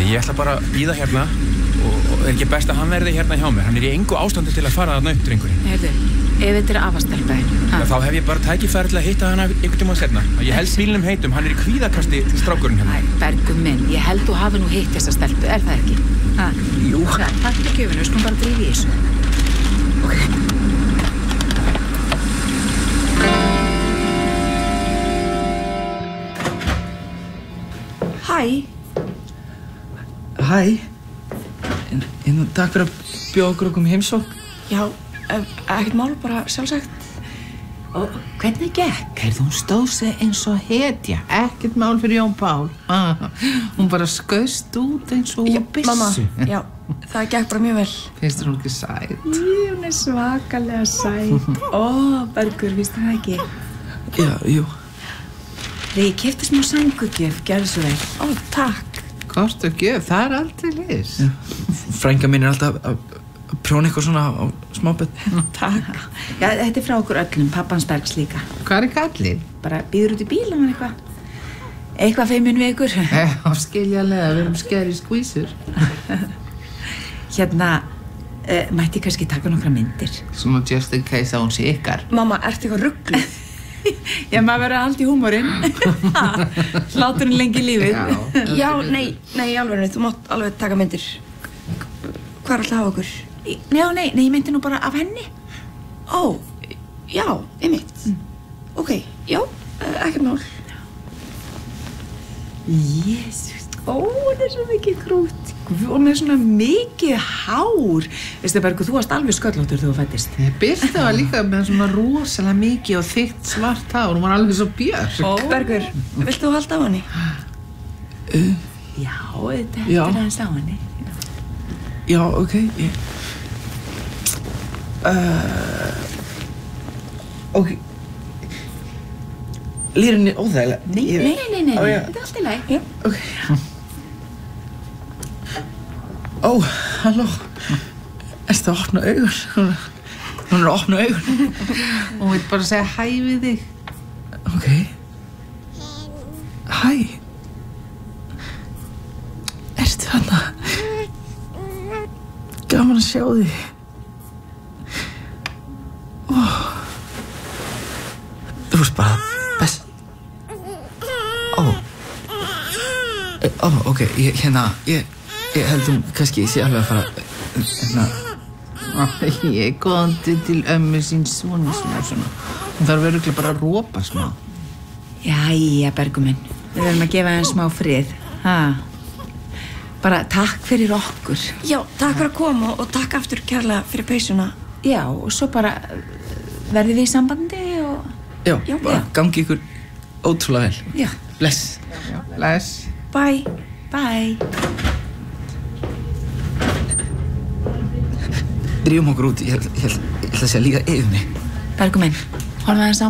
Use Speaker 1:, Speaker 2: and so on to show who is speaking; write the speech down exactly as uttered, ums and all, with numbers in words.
Speaker 1: ég ætla bara að bíða hérna og, og er ekki best að hann verði hérna hjá mér. Hann er í engu ástandi til að fara þarna upp, drengurinn.
Speaker 2: Heyrðu, ef þetta er afastelpaðin.
Speaker 1: Ja, þá hef ég bara tækifæri til að hitta hana einhvern tíma seinna. Ég held bílnum heitum, hann er í kvíðakasti strákurinn hérna.
Speaker 2: Æ, Bergur minn, ég held þú hafi nú hitt þessa stelpu, er það ekki? Ha?
Speaker 1: Jú.
Speaker 2: Takk fyrir gjöfinu, við skulum bara drífa í þessu.
Speaker 1: Ok.
Speaker 3: Hæ.
Speaker 4: Hæ. En, en takk fyrir að bjóða okkur okkur um heimsókn.
Speaker 3: Já, ekkert mál, bara sjálfsagt.
Speaker 2: Og hvernig gekk? Heyrðu, hún stóð sig eins og hetja. Ekkert mál fyrir Jón Pál. Ah, hún bara skaust út eins og byssu.
Speaker 3: Mamma, já, það gekk bara mjög vel.
Speaker 2: Finnst þér hún ekki sæt?
Speaker 3: Í, hún er svakalega sæt. Ó, Bergur, víst það ekki?
Speaker 4: Já, jú.
Speaker 2: Þegar ég keypti smá sængugjöf, gerðu svo vel.
Speaker 3: Ó, takk.
Speaker 2: Kost og gjöf, það er aldrei lis.
Speaker 4: Frænka mín er alltaf að prjóna eitthvað svona á smábett.
Speaker 3: Takk.
Speaker 2: Já, þetta er frá okkur öllum, pappans Bergs líka. Hvað er kallinn? Bara býður út í bílum en eitthvað. Eitthvað feimin við ykkur. Já, skiljalega, við erum skeri skvísur. Hérna, uh, mætti kannski taka nokkra myndir. Svona just in case að hún sé ykkar.
Speaker 3: Mamma, ertu eitthvað ruggluð?
Speaker 2: Já, maður verður allt í húmorinn. Hláturinn lengi lífið.
Speaker 3: Já, Já nei, nei, í alveg, þú mátt alveg taka myndir. Hvað er alltaf að hafa okkur?
Speaker 2: Já, nei, nei, ég meinti nú bara af henni.
Speaker 3: Ó, já, einmitt. Mm. Ok, já, ekkert mál.
Speaker 2: Jésus, ó, hún er svo mikið krút. Hún er svona mikið hár. Veistu, Bergur, þú varst alveg sköllóttur þegar þú fæddist. Birta var líka með svona rosalega mikið og þykkt svart hár. Hún var alveg svo björk.
Speaker 3: Ó, Bergur, viltu þú halda á henni?
Speaker 4: Uh,
Speaker 2: já, þetta
Speaker 4: já.
Speaker 2: er aðeins á henni.
Speaker 4: Já, ok. Ég... Uh, ok. Líður henni óþægilega?
Speaker 2: Nei,
Speaker 4: ég...
Speaker 2: nei, nei, nei,
Speaker 4: Ó,
Speaker 2: nei.
Speaker 4: já.
Speaker 2: Þetta er allt í lagi.
Speaker 3: Já.
Speaker 4: Ok. Ó, halló. Ertu að opna augun? Hún er að opna augun.
Speaker 2: Hún vil bara segja hæ við þig.
Speaker 4: Ok. Hæ. Ertu þarna? Gaman að sjá þig. Ó. Þú veist bara best. Ó. Ó, ok, ég, hérna, ég, ég heldum kannski ég sé alveg að fara, hérna.
Speaker 2: Ég góði til ömmu sín svona smá svona. Hún þarf örugglega bara að rópa smá. Jæja, Bergur minn. Við verðum að gefa henni smá frið. Ha. Bara takk fyrir okkur.
Speaker 3: Já, takk fyrir að koma og takk aftur kærlega fyrir peysuna.
Speaker 2: Já, og svo bara verðum við í sambandi og...
Speaker 4: Já,
Speaker 3: Já,
Speaker 4: bara
Speaker 3: já.
Speaker 4: gangi ykkur ótrúlega vel.
Speaker 2: Já.
Speaker 4: Bless.
Speaker 2: Já, bless.
Speaker 3: Bye.
Speaker 2: Bye.
Speaker 4: Drífum okkur út, ég ætla, ég ætla, ég ætla að segja líka yfir mig.
Speaker 2: Bergur minn, horfum aðeins á